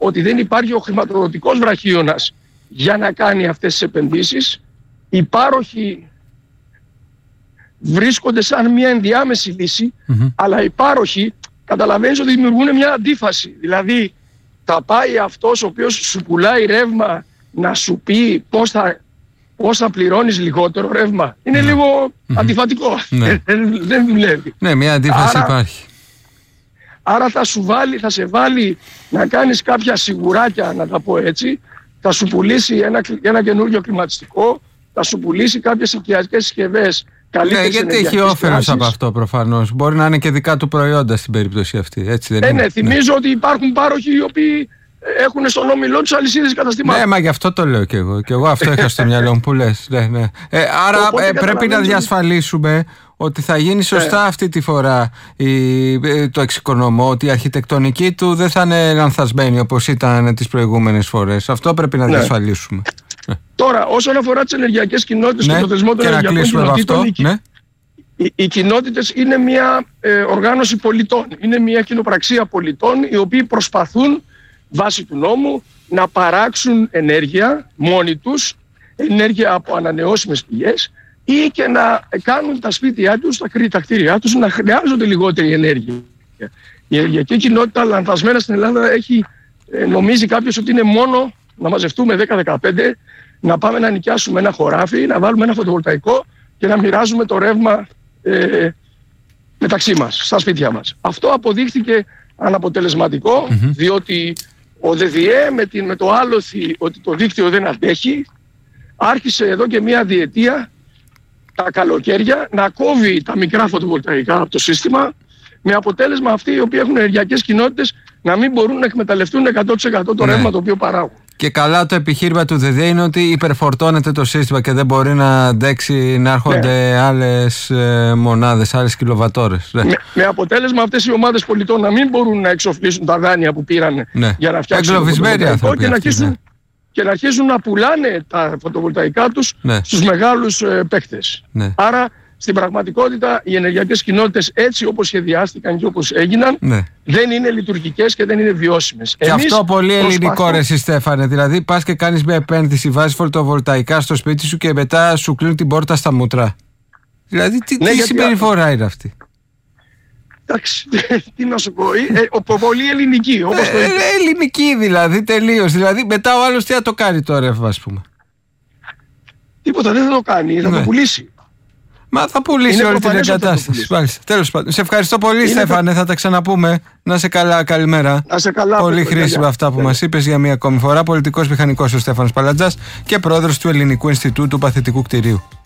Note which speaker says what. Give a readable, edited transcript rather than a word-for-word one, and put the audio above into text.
Speaker 1: ότι δεν υπάρχει ο χρηματοδοτικός βραχίωνας για να κάνει αυτές τις επενδύσεις. Οι πάροχοι βρίσκονται σαν μια ενδιάμεση λύση, αλλά οι πάροχοι καταλαβαίνεις ότι δημιουργούν μια αντίφαση. Δηλαδή θα πάει αυτός ο οποίος σου πουλάει ρεύμα να σου πει πώς θα πληρώνεις λιγότερο ρεύμα. Είναι λίγο αντιφατικό. Δεν δουλεύει.
Speaker 2: Ναι, μια αντίφαση υπάρχει.
Speaker 1: Άρα θα σε βάλει να κάνεις κάποια σιγουράκια, να τα πω έτσι. Θα σου πουλήσει ένα καινούργιο κλιματιστικό, θα σου πουλήσει κάποιες οικιακές συσκευές.
Speaker 2: Ναι, γιατί έχει όφελος από αυτό προφανώς. Μπορεί να είναι και δικά του προϊόντα στην περίπτωση αυτή. Έτσι δεν είναι?
Speaker 1: Ναι, θυμίζω ότι υπάρχουν πάροχοι οι οποίοι έχουν στον όμιλό τους αλυσίδες καταστημάτων.
Speaker 2: Ναι, μα γι' αυτό το λέω κι εγώ. Και εγώ αυτό είχα στο μυαλό μου που λες. Ναι. Άρα πρέπει να διασφαλίσουμε ότι θα γίνει σωστά αυτή τη φορά το εξοικονομώ, ότι η αρχιτεκτονική του δεν θα είναι λανθασμένη όπως ήταν τις προηγούμενες φορές. Αυτό πρέπει να διασφαλίσουμε.
Speaker 1: Τώρα, όσον αφορά τις ενεργειακές κοινότητες και το θεσμό των ενεργειακών κοινοτήτων, οι κοινότητες είναι μια οργάνωση πολιτών. Είναι μια κοινοπραξία πολιτών οι οποίοι προσπαθούν βάσει του νόμου να παράξουν ενέργεια μόνοι τους, ενέργεια από ανανεώσιμες πηγές, ή και να κάνουν τα σπίτια τους, τα κτίρια τους να χρειάζονται λιγότερη ενέργεια. Η ενεργειακή κοινότητα λανθασμένα στην Ελλάδα νομίζει κάποιος ότι είναι μόνο να μαζευτούμε 10-15, να πάμε να νοικιάσουμε ένα χωράφι, να βάλουμε ένα φωτοβολταϊκό και να μοιράζουμε το ρεύμα μεταξύ μας, στα σπίτια μας. Αυτό αποδείχθηκε αναποτελεσματικό, διότι ο ΔΔΕ με το άλοθη ότι το δίκτυο δεν αντέχει, άρχισε εδώ και μία διετία τα καλοκαίρια να κόβει τα μικρά φωτοβολταϊκά από το σύστημα, με αποτέλεσμα αυτοί οι οποίοι έχουν ενεργειακές κοινότητες να μην μπορούν να εκμεταλλευτούν 100% το ρεύμα το οποίο παράγουν.
Speaker 2: Και καλά το επιχείρημα του ΔΔΕ είναι ότι υπερφορτώνεται το σύστημα και δεν μπορεί να αντέξει να έρχονται άλλες μονάδες, άλλες κιλοβατόρες.
Speaker 1: Με αποτέλεσμα αυτές οι ομάδες πολιτών να μην μπορούν να εξοφλήσουν τα δάνεια που πήραν για να φτιάξουν το φωτοβολταϊκό και να αρχίσουν να πουλάνε τα φωτοβολταϊκά τους στους μεγάλους παίκτες. Άρα στην πραγματικότητα οι ενεργειακές κοινότητες έτσι όπως σχεδιάστηκαν και όπως έγιναν δεν είναι λειτουργικές και δεν είναι βιώσιμες.
Speaker 2: Και αυτό πολύ ελληνικό ρε εσύ Στέφανε. Δηλαδή πας και κάνεις μια επένδυση, βάζεις φωτοβολταϊκά στο σπίτι σου και μετά σου κλείνουν την πόρτα στα μούτρα. Δηλαδή τι συμπεριφορά είναι αυτή?
Speaker 1: Εντάξει, τι να σου πω, πολύ ελληνική.
Speaker 2: Ελληνική δηλαδή, τελείως. Δηλαδή μετά ο άλλος τι θα το κάνει τώρα, ας πούμε?
Speaker 1: Τίποτα, δεν θα το κάνει, θα το πουλήσει.
Speaker 2: Μα θα πουλήσει όλη την εγκατάσταση. Τέλος πάντων. Σε ευχαριστώ πολύ, Στέφανε. Θα τα ξαναπούμε. Να είσαι καλά, καλημέρα.
Speaker 1: Να είσαι καλά.
Speaker 2: Πολύ χρήσιμα αυτά που μας είπες για μία ακόμη φορά. Πολιτικός μηχανικός ο Στέφανος Παλατζάς και πρόεδρος του Ελληνικού Ινστιτούτου Παθητικού Κτηρίου.